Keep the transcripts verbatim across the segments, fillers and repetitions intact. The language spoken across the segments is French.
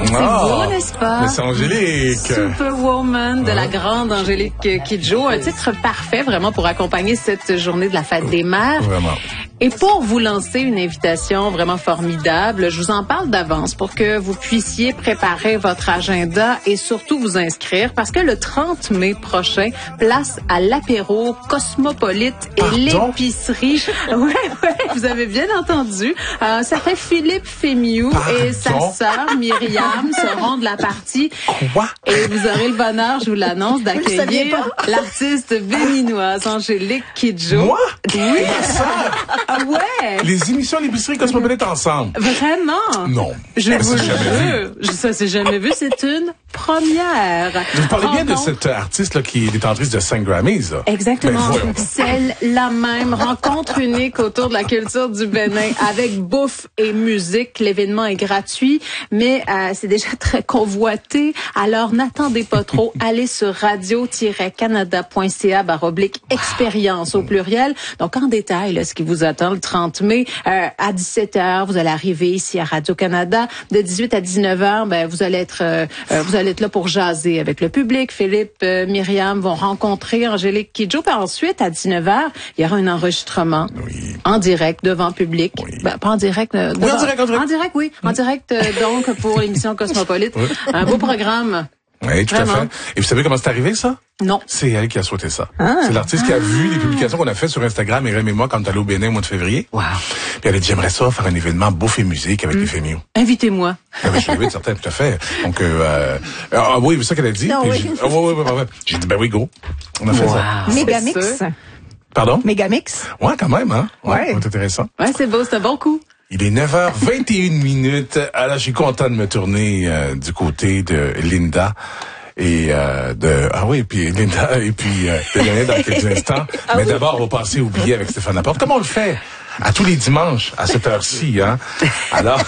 C'est oh, beau, n'est-ce pas? Mais c'est Angélique. Superwoman de ah. la grande Angélique Kidjo. Un titre parfait vraiment pour accompagner cette journée de la fête des mères. Vraiment. Et pour vous lancer une invitation vraiment formidable, je vous en parle d'avance pour que vous puissiez préparer votre agenda et surtout vous inscrire parce que le trente mai prochain, place à l'apéro Cosmopolite et Pardon? l'épicerie. Ouais, ouais, vous avez bien entendu. Euh, ça fait Philippe Fémiou et sa sœur Myriam seront de la partie. Quoi? Et vous aurez le bonheur, je vous l'annonce, d'accueillir l'artiste béninoise Angélique Kidjo. Moi? Oui. Ma sœur? Ah ouais? Les émissions à l'épicerie Cosmopolite ensemble. Vraiment? Non. Je Mais vous c'est jamais jure. Ça, c'est jamais vu. C'est une première. Vous parlez bien de Rencontre- cette artiste là qui est détentrice de cinq Grammys. Là. Exactement. Ben, voyons. Celle-la même. Rencontre unique autour de la culture du Bénin avec bouffe et musique. L'événement est gratuit, mais euh, c'est déjà très convoité. Alors, n'attendez pas trop. Allez sur radio tiret canada point c a barre oblique expérience au pluriel. Donc, en détail, là, ce qui vous attend le trente mai, euh, à dix-sept heures, vous allez arriver ici à Radio-Canada. De dix-huit à dix-neuf heures, ben, vous allez être, euh, euh, vous allez être là pour jaser avec le public. Philippe, euh, Myriam vont rencontrer Angélique Kidjo. Puis ensuite, à dix-neuf heures, il y aura un enregistrement Oui. en direct devant public. Oui. Ben, pas en direct. Euh, Oui, en devant- direct, en direct. En direct, oui. En direct, euh, donc, pour l'émission Cosmopolite. Oui. Un beau programme. Oui, tout Vraiment. à fait. Et vous savez comment c'est arrivé, ça? Non. C'est elle qui a souhaité ça. Ah. C'est l'artiste qui a vu les publications qu'on a faites sur Instagram, Myriam et moi, quand on est allé au Bénin au mois de février. Wow. Puis elle a dit, j'aimerais ça faire un événement bouffe et musique avec les Fémieux. Invitez-moi. Ah, ben, je suis certain, tout à fait. Donc, euh, ah oui, c'est ça qu'elle a dit. Non, Puis oui. j'ai- ah, oui, oui, oui, oui, oui. J'ai dit, ben oui, go. On a fait Wow. ça. Mégamix. C'est sûr. Pardon? Mégamix. Ouais, quand même, hein? Ouais. C'est intéressant. Ouais, c'est beau, c'est un bon coup. Il est neuf heures vingt et une minutes. Alors, je suis content de me tourner euh, du côté de Linda. Et euh, de ah oui, puis Linda et puis euh, de Lionel dans quelques instants. Mais d'abord, on va passer au billet avec Stéphane Laporte. Comment on le fait? À tous les dimanches, à cette heure-ci, hein? Alors,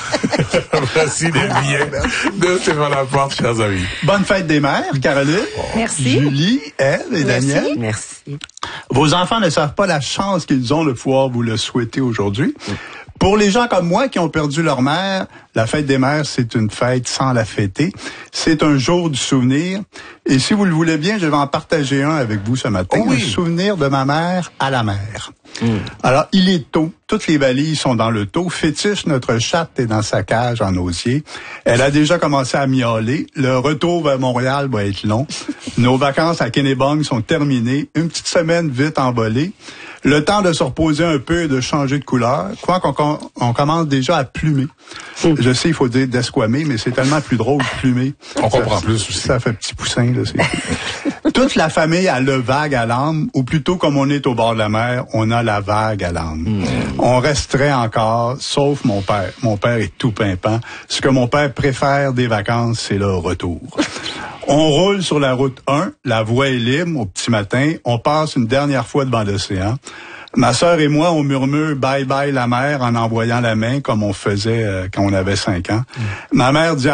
voici les billets de Stéphane Laporte, chers amis. Bonne fête des mères, Caroline. Merci. Julie, elle et Daniel. Merci. Vos enfants ne savent pas la chance qu'ils ont de pouvoir vous le souhaiter aujourd'hui. Pour les gens comme moi qui ont perdu leur mère, la fête des mères, c'est une fête sans la fêter. C'est un jour du souvenir. Et si vous le voulez bien, je vais en partager un avec vous ce matin. Oh oui. Un souvenir de ma mère à la mer. Mm. Alors, il est tôt. Toutes les valises sont dans le taux. Fétiche, notre chatte, est dans sa cage en osier. Elle a déjà commencé à miauler. Le retour vers Montréal va être long. Nos vacances à Kennebunk sont terminées. Une petite semaine vite envolée. Le temps de se reposer un peu et de changer de couleur. Quoi qu'on on commence déjà à plumer. Mm. Je sais, il faut dire d'esquamer, mais c'est tellement plus drôle de plumer. On comprend ça, plus aussi. Ça fait petit poussin, là. C'est... Toute la famille a le vague à l'âme, ou plutôt comme on est au bord de la mer, on a la vague à l'âme. Mm. On resterait encore, sauf mon père. Mon père est tout pimpant. Ce que mon père préfère des vacances, c'est le retour. On roule sur la route un, la voie est libre au petit matin, on passe une dernière fois devant l'océan. Ma sœur et moi, on murmure « bye bye la mer » en envoyant la main comme on faisait euh, quand on avait cinq ans. Mm. Ma mère dit